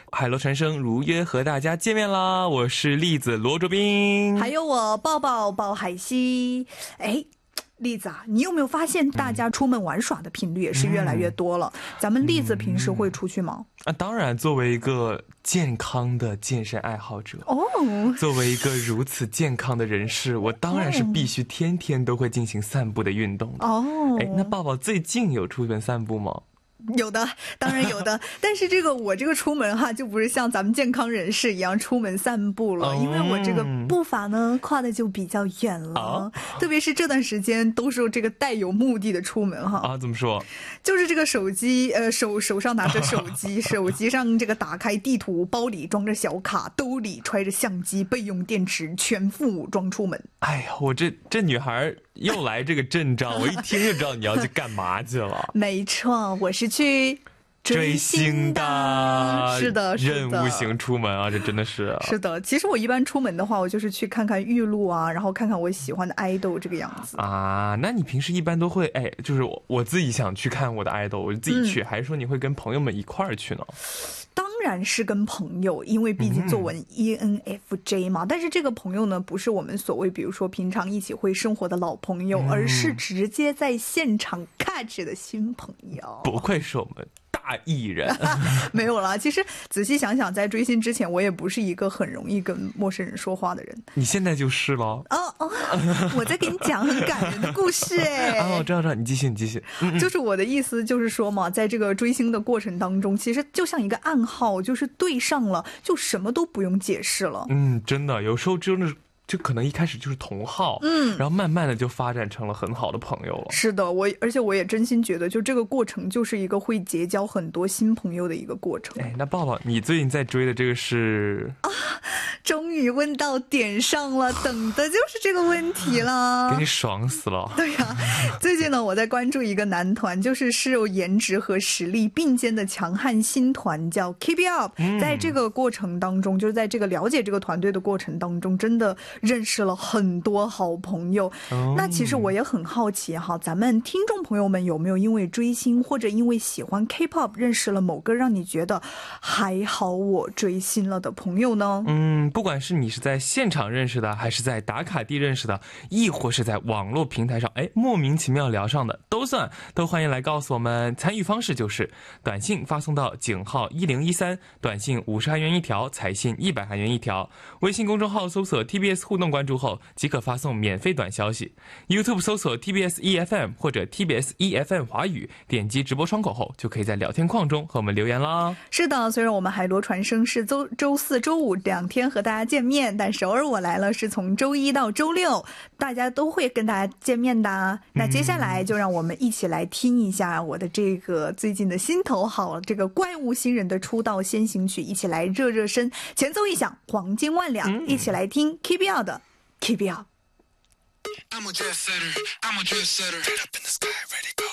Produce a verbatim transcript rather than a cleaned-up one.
海螺传声如约和大家见面啦，我是栗子罗卓斌， 还有我抱抱抱海西。哎，栗子啊，你有没有发现大家出门玩耍的频率也是越来越多了？嗯、咱们栗子平时会出去吗？ 啊，当然，作为一个健康的健身爱好者， 哦， 作为一个如此健康的人士，我当然是必须天天都会进行散步的运动的。 哦， 哎，那抱抱最近有出门散步吗？ 有的，当然有的，但是这个我这个出门哈，就不是像咱们健康人士一样出门散步了，因为我这个步伐呢跨的就比较远了，啊、特别是这段时间都是这个带有目的的出门哈。 啊，怎么说？ 就是这个手机，呃，手手上拿着手机，手机上这个打开地图，包里装着小卡，兜里揣着相机，备用电池，全副武装出门。 哎呀，我这这女孩又来这个阵仗，我一听就知道你要去干嘛去了。 没错，我是去追星的， 是的，是的， 任务型出门啊，这真的是、啊、 是的。其实我一般出门的话，我就是去看看玉露啊，然后看看我喜欢的爱豆这个样子啊。那你平时一般都会哎，就是我我自己想去看我的爱豆，我就自己去、嗯，还是说你会跟朋友们一块儿去呢？ 当然是跟朋友，因为毕竟作为 E N F J 嘛、嗯、但是这个朋友呢不是我们所谓比如说平常一起会生活的老朋友、嗯、而是直接在现场 catch 的新朋友。 不愧是我们大艺人没有啦，其实仔细想想，在追星之前我也不是一个很容易跟陌生人说话的人。 你现在就是了。 哦哦，我在给你讲很感人的故事哎。 啊，我知道知道，你继续你继续、嗯、 就是我的意思就是说嘛，在这个追星的过程当中，其实就像一个暗号，就是对上了就什么都不用解释了。 嗯，真的有时候真的是就可能一开始就是同好，嗯，然后慢慢的就发展成了很好的朋友了。 是的，我而且我也真心觉得，就这个过程就是一个会结交很多新朋友的一个过程。 哎，那抱抱，你最近在追的这个是啊？终于问到点上了，等的就是这个问题了， 给你爽死了。 对呀、啊，最近呢，我在关注一个男团，就是是有颜值和实力并肩的强悍新团，叫 Keep It Up、嗯。在这个过程当中，就是在这个了解这个团队的过程当中，真的认识了很多好朋友。哦、那其实我也很好奇哈，咱们听众朋友们有没有因为追星或者因为喜欢 K-pop 认识了某个让你觉得还好我追星了的朋友呢？ 嗯，不管是你是在现场认识的，还是在打卡地认识的，亦或是在网络平台上哎莫名其妙聊上的，都算，都欢迎来告诉我们。参与方式就是短信发送到井号一零一三，短信五十韩元一条，彩信一百韩元一条。微信公众号搜索 T B S 互动关注后即可发送免费短消息。 YouTube 搜索 T B S E F M 或者 T B S E F M 华语，点击直播窗口后就可以在聊天框中和我们留言啦。 是的，虽然我们海螺传声是周周四周五两天和大家见面，但首尔我来了是从周一到周六，大家都会跟大家见面的。那接下来就让我们一起来听一下我的这个最近的心头好，这个怪物新人的出道先行曲，一起来热热身。前奏一响，黄金万两、嗯、一起来听 Keep It Up 的 Keep It Up。I'm a jet setter, I'm a jet setter. Up in the sky, ready go.